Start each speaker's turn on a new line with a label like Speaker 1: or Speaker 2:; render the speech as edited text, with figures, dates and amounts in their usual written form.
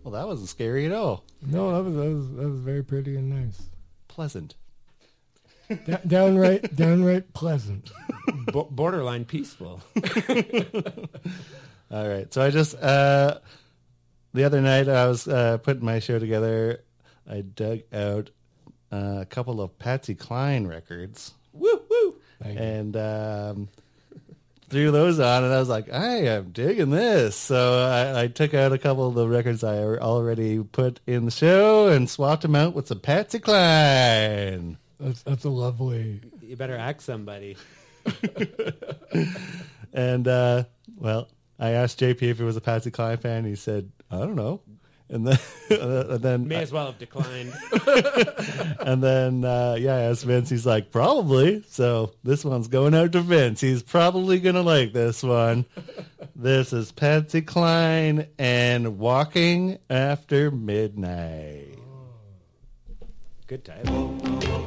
Speaker 1: Well, that wasn't scary at all.
Speaker 2: No, that was very pretty and nice.
Speaker 1: Pleasant.
Speaker 2: Downright pleasant.
Speaker 3: Borderline peaceful.
Speaker 1: All right. So I just, the other night I was putting my show together. I dug out a couple of Patsy Cline records.
Speaker 3: Woo, woo.
Speaker 1: And threw those on, and I was like, I am digging this. So I took out a couple of the records I already put in the show and swapped them out with some Patsy Cline.
Speaker 2: That's a lovely...
Speaker 3: You better ask somebody.
Speaker 1: And, well, I asked JP if he was a Patsy Cline fan, and he said, I don't know. And then
Speaker 3: May as well have declined.
Speaker 1: and then I asked Vince. He's like, probably. So this one's going out to Vince. He's probably gonna like this one. This is Patsy Cline and Walking After Midnight.
Speaker 3: Good title.